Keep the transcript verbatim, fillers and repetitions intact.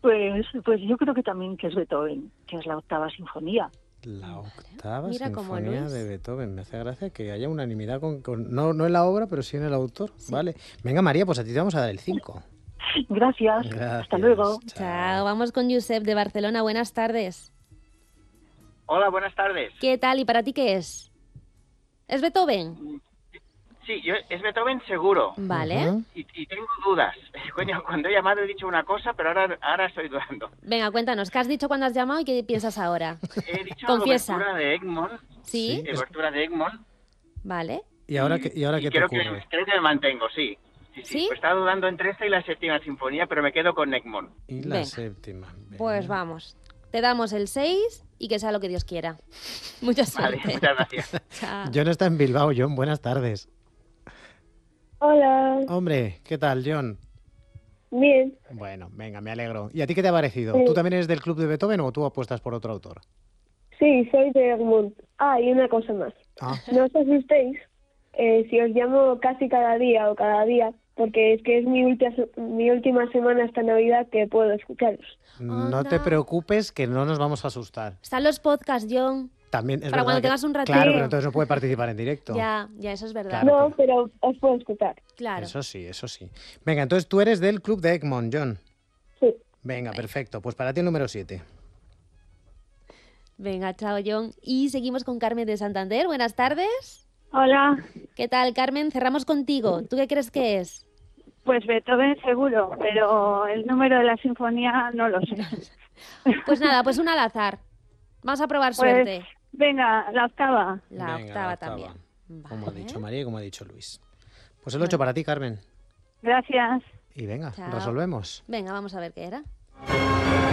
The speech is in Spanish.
Pues, pues yo creo que también que es Beethoven, que es la octava sinfonía. La octava Mira cómo sinfonía Luis. de Beethoven. Me hace gracia que haya unanimidad con, con- no, no en la obra, pero sí en el autor. Sí. Vale. Venga, María, pues a ti te vamos a dar el cinco. Gracias. Gracias. Hasta luego. Chao, vamos con Josep de Barcelona. Buenas tardes. Hola, buenas tardes. ¿Qué tal? ¿Y para ti qué es? ¿Es Beethoven? Sí, yo, es Beethoven seguro. Vale. Ujú. Y, y tengo dudas. Coño, cuando he llamado he dicho una cosa, pero ahora, ahora estoy dudando. Venga, cuéntanos, ¿qué has dicho cuando has llamado y qué piensas ahora? He dicho Confiesa. obertura de Egmont. ¿Sí? Sí. Obertura de Egmont. Vale. ¿Y ahora qué, y ahora y qué te creo que, ocurre? creo que me mantengo, sí. Sí, sí. ¿Sí? Pues estaba dudando entre esta y la séptima sinfonía, pero me quedo con Egmont. Y la Venga. séptima. Venga. Pues vamos. Te damos el seis y que sea lo que Dios quiera. Mucha Vale, suerte. muchas gracias. Chao. John está en Bilbao. John, buenas tardes. Hola, Hombre, ¿qué tal, John? bien. Bueno, venga, me alegro. ¿Y a ti qué te ha parecido? Sí. ¿Tú también eres del club de Beethoven o tú apuestas por otro autor? Sí, soy de Egmont. Ah, y una cosa más. Ah, No os asustéis eh, si os llamo casi cada día o cada día, porque es que es mi, ulti- mi última semana hasta Navidad que puedo escucharos. no Anda. te preocupes que no nos vamos a asustar. Están los podcasts, John. También es Para verdad cuando que- tengas un ratito. Claro, pero entonces no puede participar en directo. Ya, ya, eso es verdad. Claro. No, pero os puedo escuchar. Claro. Eso sí, eso sí. Venga, entonces tú eres del club de Egmont, John. Sí. Venga, perfecto. Pues para ti el número siete. Venga, chao, John. Y seguimos con Carmen de Santander. Buenas tardes. Hola, ¿Qué tal, Carmen? Cerramos contigo. ¿Tú qué crees que es? pues Beethoven seguro, pero el número de la sinfonía no lo sé. Pues nada, pues una al azar. Vamos a probar Pues, suerte. venga, la octava. La Venga, octava la octava. también. Como ha Vale. dicho María y como ha dicho Luis. Pues el ocho para ti, Carmen. Gracias. Y venga, Chao. resolvemos. Venga, vamos a ver qué era.